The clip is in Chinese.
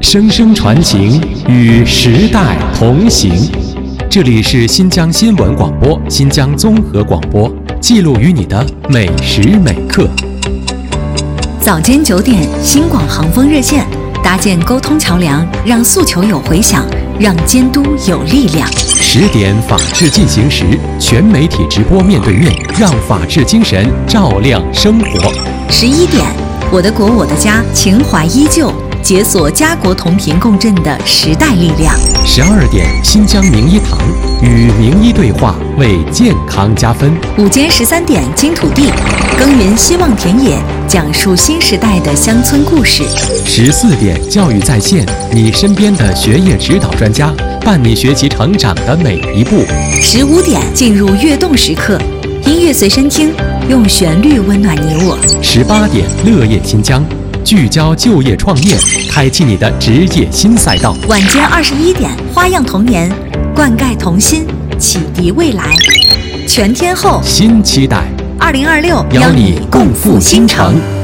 声声传情，与时代同行。这里是新疆新闻广播、新疆综合广播，记录于你的每时每刻。 早间9点，新广航风热线，搭建沟通桥梁，让诉求有回响，让监督有力量。 10点，法治进行时，全媒体直播面对面，让法治精神照亮生活。 11点，我的国我的家，情怀依旧，解锁家国同频共振的时代力量。 12点，新疆名医堂，与名医对话，为健康加分。 午间13点，金土地，耕耘希望田野，讲述新时代的乡村故事。 14点，教育在线，你身边的学业指导专家，伴你学习成长的每一步。 15点，进入跃动时刻，音乐随身听，用旋律温暖你我。 18点，乐业新疆，聚焦就业创业，开启你的职业新赛道。 晚间21点，花样童年，灌溉童心，启迪未来。全天候新期待 2026， 邀你共赴新城。